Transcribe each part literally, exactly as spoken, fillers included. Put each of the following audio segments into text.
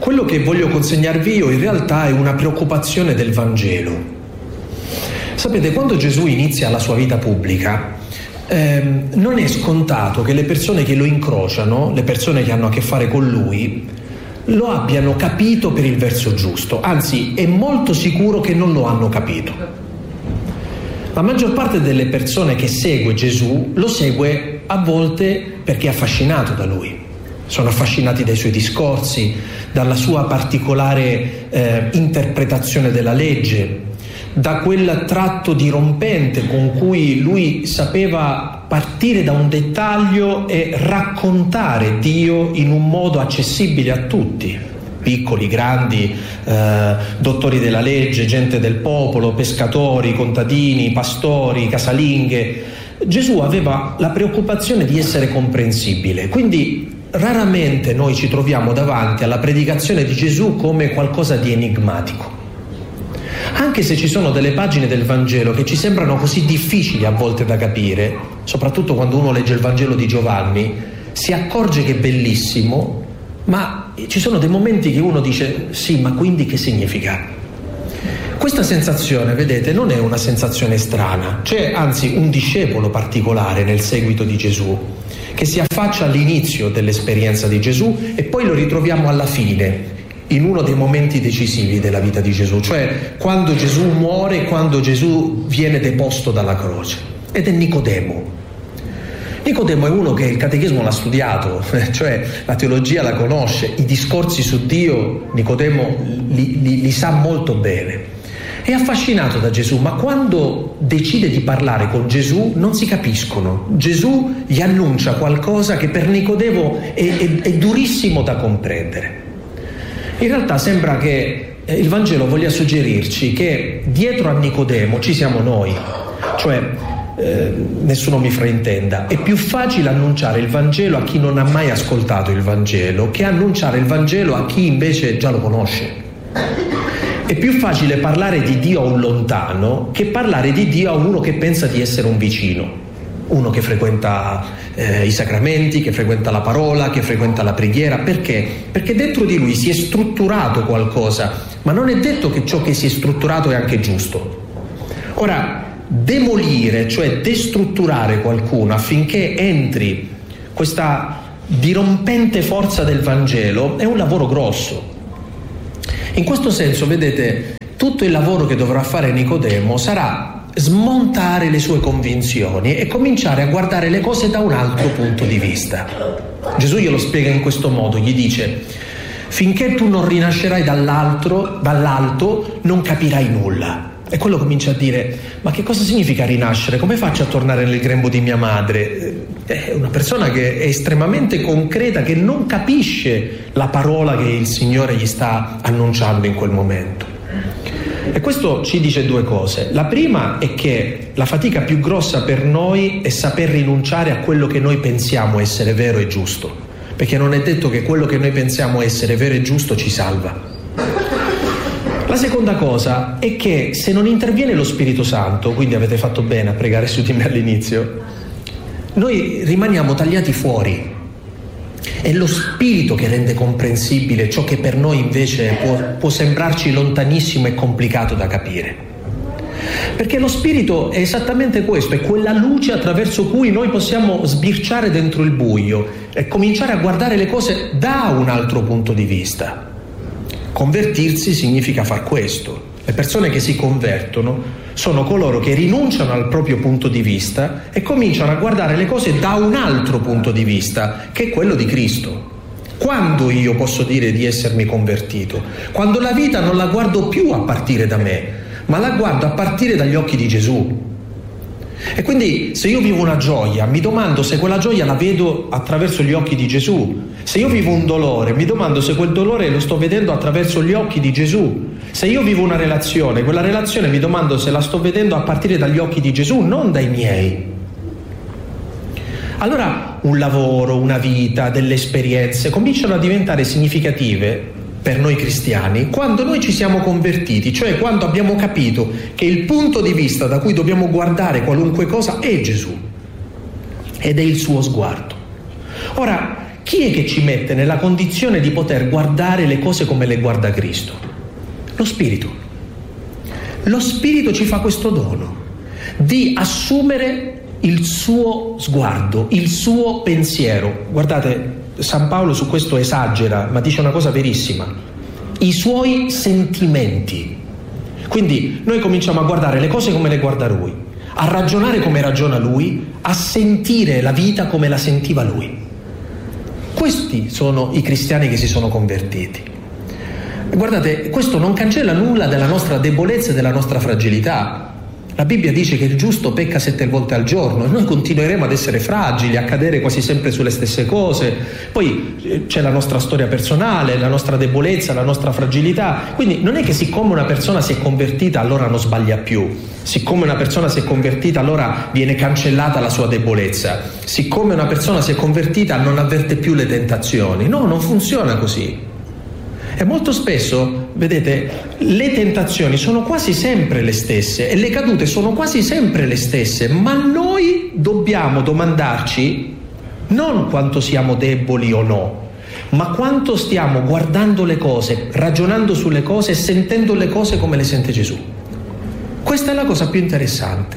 quello che voglio consegnarvi io in realtà è una preoccupazione del Vangelo. Sapete, quando Gesù inizia la sua vita pubblica, ehm, non è scontato che le persone che lo incrociano, le persone che hanno a che fare con lui, lo abbiano capito per il verso giusto, anzi è molto sicuro che non lo hanno capito. La maggior parte delle persone che segue Gesù lo segue a volte perché è affascinato da lui, sono affascinati dai suoi discorsi, dalla sua particolare eh, interpretazione della legge, da quel tratto dirompente con cui lui sapeva partire da un dettaglio e raccontare Dio in un modo accessibile a tutti, piccoli, grandi, eh, dottori della legge, gente del popolo, pescatori, contadini, pastori, casalinghe. Gesù aveva la preoccupazione di essere comprensibile, quindi raramente noi ci troviamo davanti alla predicazione di Gesù come qualcosa di enigmatico. Anche se ci sono delle pagine del Vangelo che ci sembrano così difficili a volte da capire, soprattutto quando uno legge il Vangelo di Giovanni, si accorge che è bellissimo, ma ci sono dei momenti che uno dice sì, ma quindi che significa? Questa sensazione, vedete, non è una sensazione strana, c'è anzi un discepolo particolare nel seguito di Gesù che si affaccia all'inizio dell'esperienza di Gesù e poi lo ritroviamo alla fine, in uno dei momenti decisivi della vita di Gesù, cioè quando Gesù muore, quando Gesù viene deposto dalla croce, ed è Nicodemo. Nicodemo è uno che il catechismo l'ha studiato, cioè la teologia la conosce, i discorsi su Dio Nicodemo li, li, li sa molto bene. È affascinato da Gesù, ma quando decide di parlare con Gesù non si capiscono. Gesù gli annuncia qualcosa che per Nicodemo è, è, è durissimo da comprendere. In realtà sembra che il Vangelo voglia suggerirci che dietro a Nicodemo ci siamo noi, cioè eh, nessuno mi fraintenda, è più facile annunciare il Vangelo a chi non ha mai ascoltato il Vangelo che annunciare il Vangelo a chi invece già lo conosce. È più facile parlare di Dio a un lontano che parlare di Dio a uno che pensa di essere un vicino, uno che frequenta eh, i sacramenti, che frequenta la parola, che frequenta la preghiera. Perché? Perché dentro di lui si è strutturato qualcosa, ma non è detto che ciò che si è strutturato è anche giusto. Ora, demolire, cioè destrutturare qualcuno affinché entri questa dirompente forza del Vangelo è un lavoro grosso. In questo senso, vedete, tutto il lavoro che dovrà fare Nicodemo sarà smontare le sue convinzioni e cominciare a guardare le cose da un altro punto di vista. Gesù glielo spiega in questo modo, gli dice: finché tu non rinascerai dall'altro, dall'alto, non capirai nulla. E quello comincia a dire: ma che cosa significa rinascere? Come faccio a tornare nel grembo di mia madre? È una persona che è estremamente concreta, che non capisce la parola che il Signore gli sta annunciando in quel momento. E questo ci dice due cose. La prima è che la fatica più grossa per noi è saper rinunciare a quello che noi pensiamo essere vero e giusto, perché non è detto che quello che noi pensiamo essere vero e giusto ci salva. La seconda cosa è che se non interviene lo Spirito Santo, quindi avete fatto bene a pregare su di me all'inizio, noi rimaniamo tagliati fuori. È lo Spirito che rende comprensibile ciò che per noi invece può, può sembrarci lontanissimo e complicato da capire. Perché lo Spirito è esattamente questo, è quella luce attraverso cui noi possiamo sbirciare dentro il buio e cominciare a guardare le cose da un altro punto di vista. Convertirsi significa far questo. Le persone che si convertono sono coloro che rinunciano al proprio punto di vista e cominciano a guardare le cose da un altro punto di vista, che è quello di Cristo. Quando io posso dire di essermi convertito? Quando la vita non la guardo più a partire da me, ma la guardo a partire dagli occhi di Gesù. E quindi se io vivo una gioia, mi domando se quella gioia la vedo attraverso gli occhi di Gesù. Se io vivo un dolore, mi domando se quel dolore lo sto vedendo attraverso gli occhi di Gesù. Se io vivo una relazione, quella relazione mi domando se la sto vedendo a partire dagli occhi di Gesù, non dai miei. Allora un lavoro, una vita, delle esperienze cominciano a diventare significative per noi cristiani quando noi ci siamo convertiti, cioè quando abbiamo capito che il punto di vista da cui dobbiamo guardare qualunque cosa è Gesù ed è il suo sguardo. Ora, Chi è che ci mette nella condizione di poter guardare le cose come le guarda Cristo? Lo Spirito. Lo Spirito ci fa questo dono di assumere il suo sguardo, il suo pensiero. Guardate, San Paolo su questo esagera, ma dice una cosa verissima: i suoi sentimenti. Quindi noi cominciamo a guardare le cose come le guarda lui, a ragionare come ragiona lui, a sentire la vita come la sentiva lui. Questi sono i cristiani che si sono convertiti. Guardate, questo non cancella nulla della nostra debolezza e della nostra fragilità. La Bibbia dice che il giusto pecca sette volte al giorno e noi continueremo ad essere fragili, a cadere quasi sempre sulle stesse cose. Poi c'è la nostra storia personale, la nostra debolezza, la nostra fragilità. Quindi non è che siccome una persona si è convertita allora non sbaglia più, siccome una persona si è convertita allora viene cancellata la sua debolezza, siccome una persona si è convertita non avverte più le tentazioni. No, non funziona così. E molto spesso, vedete, le tentazioni sono quasi sempre le stesse e le cadute sono quasi sempre le stesse, ma noi dobbiamo domandarci non quanto siamo deboli o no, ma quanto stiamo guardando le cose, ragionando sulle cose e sentendo le cose come le sente Gesù. Questa è la cosa più interessante.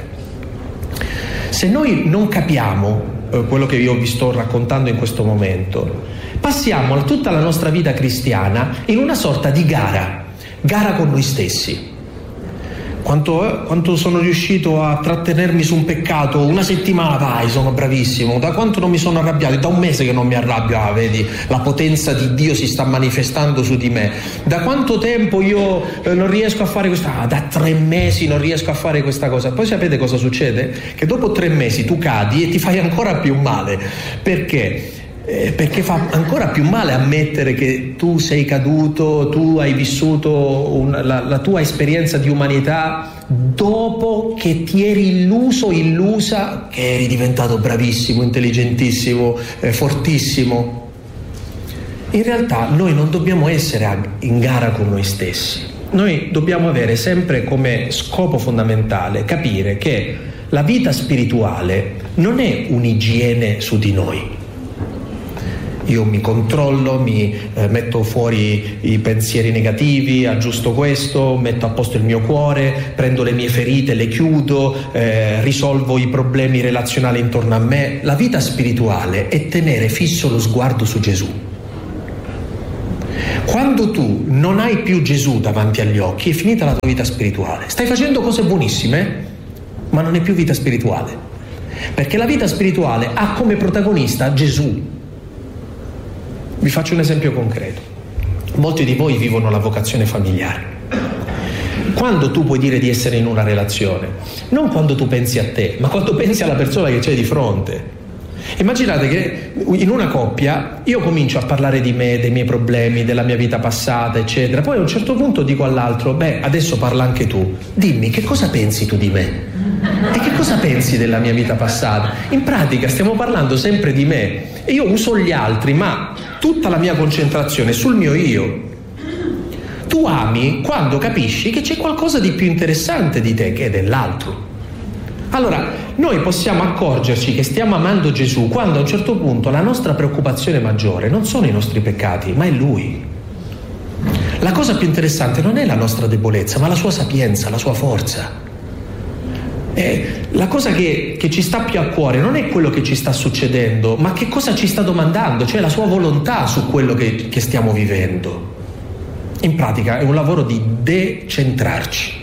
Se noi non capiamo eh, quello che io vi sto raccontando in questo momento, passiamo tutta la nostra vita cristiana in una sorta di gara, gara con noi stessi. Quanto, eh, quanto sono riuscito a trattenermi su un peccato, una settimana, vai, sono bravissimo. Da quanto non mi sono arrabbiato? Da un mese che non mi arrabbio, ah, vedi, la potenza di Dio si sta manifestando su di me. Da quanto tempo io eh, non riesco a fare questa, ah, da tre mesi non riesco a fare questa cosa. Poi sapete cosa succede? Che dopo tre mesi tu cadi e ti fai ancora più male. Perché? Eh, perché fa ancora più male ammettere che tu sei caduto, tu hai vissuto un, la, la tua esperienza di umanità dopo che ti eri illuso, illusa, che eri diventato bravissimo, intelligentissimo, eh, fortissimo. In realtà noi non dobbiamo essere in gara con noi stessi. Noi dobbiamo avere sempre come scopo fondamentale capire che la vita spirituale non è un'igiene su di noi. Io mi controllo, mi eh, metto fuori i pensieri negativi, aggiusto questo, metto a posto il mio cuore, prendo le mie ferite, le chiudo, eh, risolvo i problemi relazionali intorno a me. La vita spirituale è tenere fisso lo sguardo su Gesù. Quando tu non hai più Gesù davanti agli occhi, è finita la tua vita spirituale. Stai facendo cose buonissime, ma non è più vita spirituale. Perché la vita spirituale ha come protagonista Gesù. Vi faccio un esempio concreto. Molti di voi vivono la vocazione familiare. Quando tu puoi dire di essere in una relazione? Non quando tu pensi a te, ma quando pensi alla persona che c'è di fronte. Immaginate che in una coppia io comincio a parlare di me, dei miei problemi, della mia vita passata, eccetera. Poi a un certo punto dico all'altro: beh, adesso parla anche tu. Dimmi, che cosa pensi tu di me? E che cosa pensi della mia vita passata? In pratica stiamo parlando sempre di me e io uso gli altri, ma tutta la mia concentrazione è sul mio io. Tu ami quando capisci che c'è qualcosa di più interessante di te che è dell'altro. Allora, noi possiamo accorgerci che stiamo amando Gesù quando a un certo punto la nostra preoccupazione maggiore non sono i nostri peccati, ma è Lui. La cosa più interessante non è la nostra debolezza, ma la sua sapienza, la sua forza. E la cosa che, che ci sta più a cuore non è quello che ci sta succedendo, ma che cosa ci sta domandando, cioè la sua volontà su quello che, che stiamo vivendo. In pratica è un lavoro di decentrarci.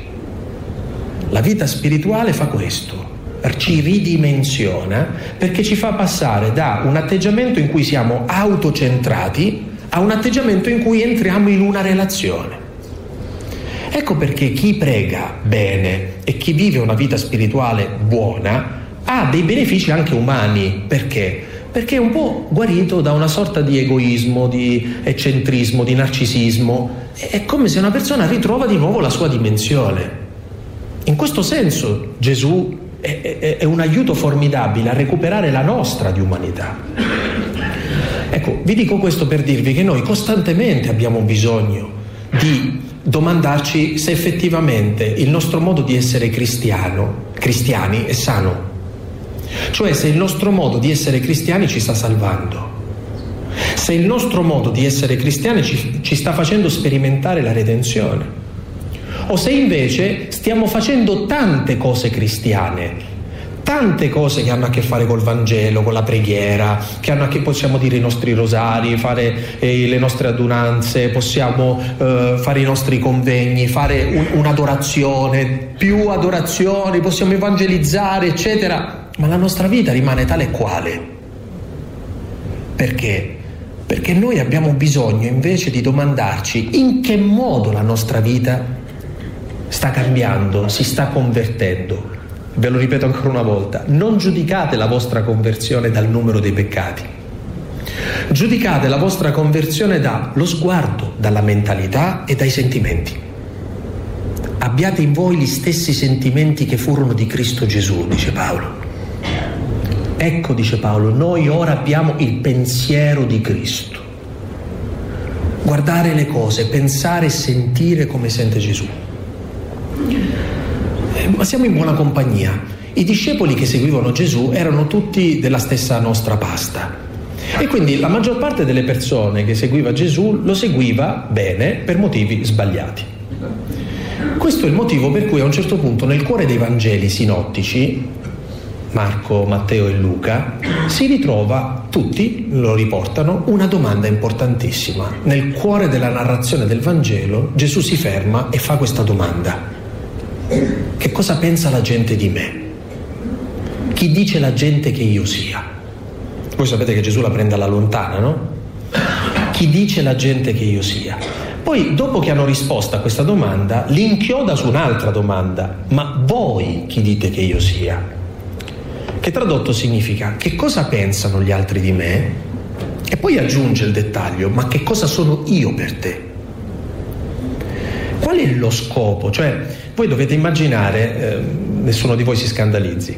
La vita spirituale fa questo, ci ridimensiona perché ci fa passare da un atteggiamento in cui siamo autocentrati a un atteggiamento in cui entriamo in una relazione. Ecco perché chi prega bene e chi vive una vita spirituale buona ha dei benefici anche umani. Perché? Perché è un po' guarito da una sorta di egoismo, di eccentrismo, di narcisismo. È come se una persona ritrova di nuovo la sua dimensione. In questo senso Gesù è, è, è un aiuto formidabile a recuperare la nostra di umanità. Ecco, vi dico questo per dirvi che noi costantemente abbiamo bisogno di domandarci se effettivamente il nostro modo di essere cristiano, cristiani è sano. Cioè se il nostro modo di essere cristiani ci sta salvando. se il nostro modo di essere cristiani ci, ci sta facendo sperimentare la redenzione, o se invece stiamo facendo tante cose cristiane, tante cose che hanno a che fare col Vangelo, con la preghiera, che hanno a che possiamo dire i nostri rosari, fare eh, le nostre adunanze, possiamo eh, fare i nostri convegni, fare un, un'adorazione, più adorazioni, possiamo evangelizzare, eccetera, ma la nostra vita rimane tale e quale. Perché? Perché noi abbiamo bisogno invece di domandarci in che modo la nostra vita sta cambiando, si sta convertendo. Ve lo ripeto ancora una volta, non giudicate la vostra conversione dal numero dei peccati, giudicate la vostra conversione dallo sguardo, dalla mentalità e dai sentimenti. Abbiate in voi gli stessi sentimenti che furono di Cristo Gesù, dice Paolo. Ecco, dice Paolo, noi ora abbiamo il pensiero di Cristo. Guardare le cose, pensare e sentire come sente Gesù. Ma siamo in buona compagnia. I discepoli che seguivano Gesù erano tutti della stessa nostra pasta, e quindi la maggior parte delle persone che seguiva Gesù lo seguiva bene per motivi sbagliati. Questo è il motivo per cui a un certo punto nel cuore dei Vangeli sinottici, Marco, Matteo e Luca, si ritrova, tutti lo riportano, una domanda importantissima. Nel cuore della narrazione del Vangelo Gesù si ferma e fa questa domanda: che cosa pensa la gente di me? Chi dice la gente che io sia? Voi sapete che Gesù la prende alla lontana, no? Chi dice la gente che io sia? Poi, dopo che hanno risposto a questa domanda, li inchioda su un'altra domanda: ma voi chi dite che io sia? Che tradotto significa: che cosa pensano gli altri di me? E poi aggiunge il dettaglio: ma che cosa sono io per te? Qual è lo scopo? Cioè, voi dovete immaginare, eh, nessuno di voi si scandalizzi,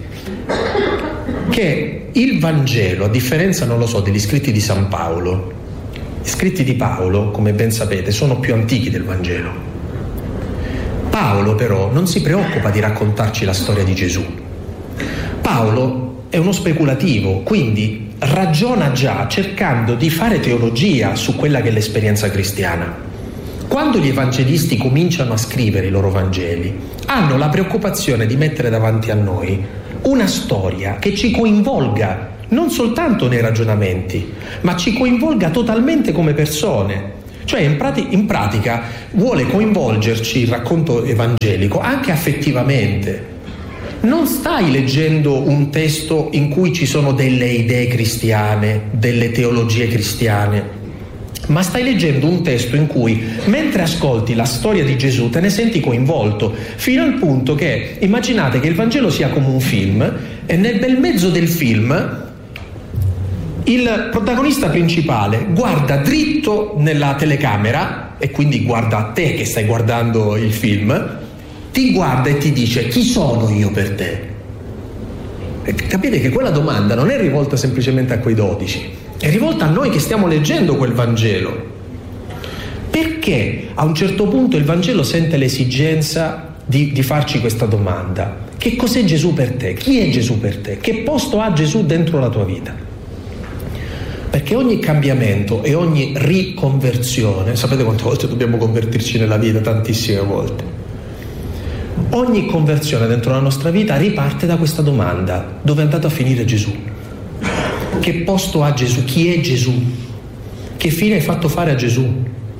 che il Vangelo, a differenza, non lo so, degli scritti di San Paolo, gli scritti di Paolo, come ben sapete, sono più antichi del Vangelo. Paolo però non si preoccupa di raccontarci la storia di Gesù. Paolo è uno speculativo, quindi ragiona già cercando di fare teologia su quella che è l'esperienza cristiana. Quando gli evangelisti cominciano a scrivere i loro Vangeli, hanno la preoccupazione di mettere davanti a noi una storia che ci coinvolga non soltanto nei ragionamenti, ma ci coinvolga totalmente come persone. Cioè, in, prati- in pratica vuole coinvolgerci il racconto evangelico anche affettivamente. Non stai leggendo un testo in cui ci sono delle idee cristiane, delle teologie cristiane, ma stai leggendo un testo in cui, mentre ascolti la storia di Gesù, te ne senti coinvolto, fino al punto che immaginate che il Vangelo sia come un film, e nel bel mezzo del film il protagonista principale guarda dritto nella telecamera, e quindi guarda a te che stai guardando il film, ti guarda e ti dice: chi sono io per te? E capite che quella domanda non è rivolta semplicemente a quei dodici, è rivolta a noi che stiamo leggendo quel Vangelo. Perché a un certo punto il Vangelo sente l'esigenza di, di farci questa domanda: che cos'è Gesù per te? Chi è Gesù per te? Che posto ha Gesù dentro la tua vita? Perché ogni cambiamento e ogni riconversione, sapete quante volte dobbiamo convertirci nella vita? Tantissime volte. Ogni conversione dentro la nostra vita riparte da questa domanda: dove è andato a finire Gesù? Che posto ha Gesù? Chi è Gesù? Che fine hai fatto fare a Gesù?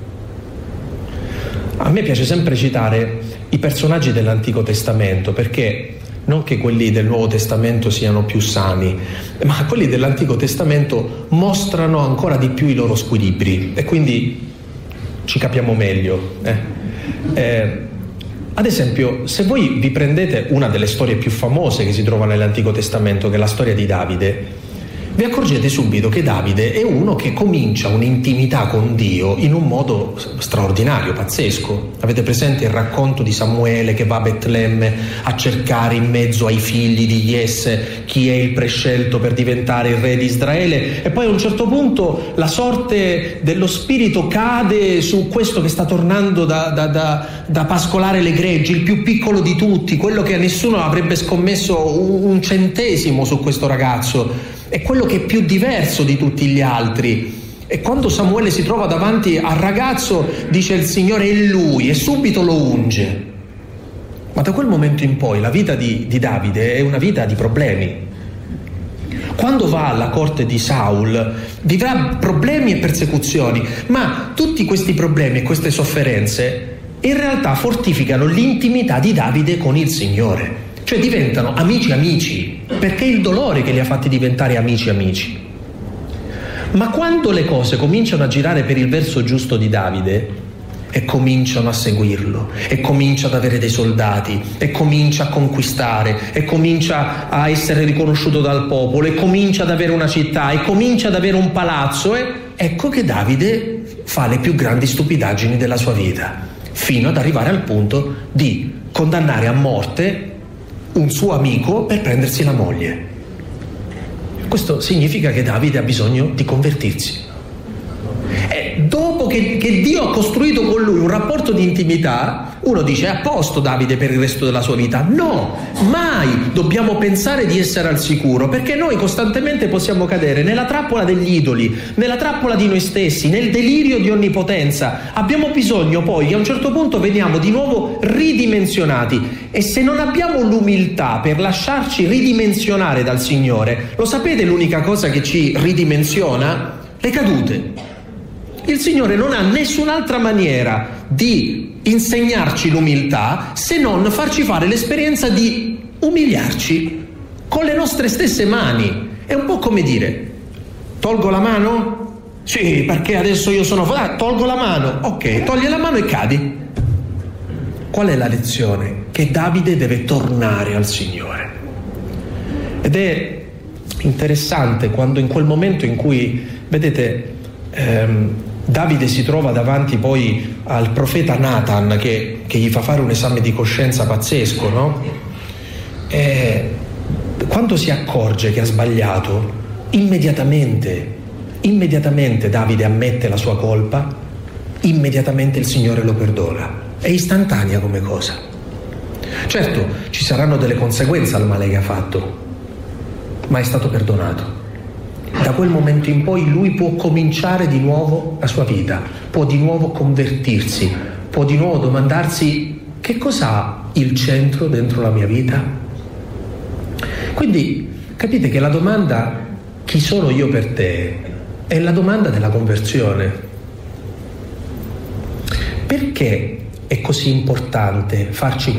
A me piace sempre citare i personaggi dell'Antico Testamento, perché non che quelli del Nuovo Testamento siano più sani, ma quelli dell'Antico Testamento mostrano ancora di più i loro squilibri, e quindi ci capiamo meglio. Eh? Eh, ad esempio, se voi vi prendete una delle storie più famose che si trova nell'Antico Testamento, che è la storia di Davide, vi accorgete subito che Davide è uno che comincia un'intimità con Dio in un modo straordinario, pazzesco. Avete presente il racconto di Samuele che va a Betlemme a cercare in mezzo ai figli di Jesse chi è il prescelto per diventare il re di Israele, e poi a un certo punto la sorte dello spirito cade su questo che sta tornando da, da, da, da pascolare le greggi, il più piccolo di tutti, quello che nessuno avrebbe scommesso un centesimo su questo ragazzo. È quello che è più diverso di tutti gli altri, E quando Samuele si trova davanti al ragazzo dice il Signore è lui e subito lo unge. Ma da quel momento in poi la vita di, di Davide è una vita di problemi. Quando va alla corte di Saul vivrà problemi e persecuzioni, ma tutti questi problemi e queste sofferenze in realtà fortificano l'intimità di Davide con il Signore, cioè diventano amici amici, perché è il dolore che li ha fatti diventare amici amici. Ma quando le cose cominciano a girare per il verso giusto di Davide e cominciano a seguirlo, e comincia ad avere dei soldati, e comincia a conquistare, e comincia a essere riconosciuto dal popolo, e comincia ad avere una città, e comincia ad avere un palazzo, e ecco che Davide fa le più grandi stupidaggini della sua vita, fino ad arrivare al punto di condannare a morte un suo amico per prendersi la moglie. Questo significa che Davide ha bisogno di convertirsi. E dopo che, che Dio ha costruito con lui un rapporto di intimità, uno dice: è a posto Davide per il resto della sua vita. No, mai dobbiamo pensare di essere al sicuro, perché noi costantemente possiamo cadere nella trappola degli idoli, nella trappola di noi stessi, nel delirio di onnipotenza. Abbiamo bisogno poi che a un certo punto veniamo di nuovo ridimensionati, e se non abbiamo l'umiltà per lasciarci ridimensionare dal Signore, lo sapete l'unica cosa che ci ridimensiona? Le cadute. Il Signore non ha nessun'altra maniera di insegnarci l'umiltà se non farci fare l'esperienza di umiliarci con le nostre stesse mani. È un po' come dire: tolgo la mano? Sì, perché adesso io sono... Ah, tolgo la mano. Ok, togli la mano e cadi. Qual è la lezione? Che Davide deve tornare al Signore. Ed è interessante quando in quel momento in cui, vedete, ehm, Davide si trova davanti poi al profeta Nathan che, che gli fa fare un esame di coscienza pazzesco, no? E quando si accorge che ha sbagliato, immediatamente, immediatamente Davide ammette la sua colpa, immediatamente il Signore lo perdona. È istantanea come cosa. Certo, ci saranno delle conseguenze al male che ha fatto, ma è stato perdonato. Da quel momento in poi lui può cominciare di nuovo la sua vita, può di nuovo convertirsi, può di nuovo domandarsi: che cos'ha il centro dentro la mia vita? Quindi capite che la domanda chi sono io per te è la domanda della conversione. Perché è così importante farci